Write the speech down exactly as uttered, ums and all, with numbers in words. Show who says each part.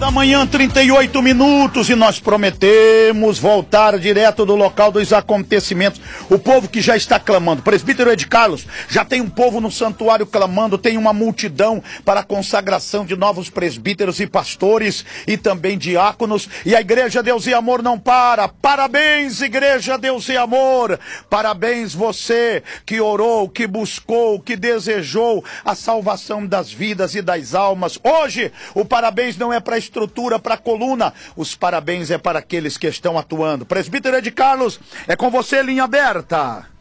Speaker 1: Da manhã, trinta e oito minutos, e nós prometemos voltar direto do local dos acontecimentos. O povo que já está clamando. Presbítero Ed Carlos, já tem um povo no santuário clamando, tem uma multidão para a consagração de novos presbíteros e pastores e também diáconos. E a Igreja Deus e Amor não para. Parabéns, Igreja Deus e Amor. Parabéns você que orou, que buscou, que desejou a salvação das vidas e das almas. Hoje, o parabéns não é para estrutura, para coluna, os parabéns é para aqueles que estão atuando. Presbítero Ed Carlos, é com você, linha aberta.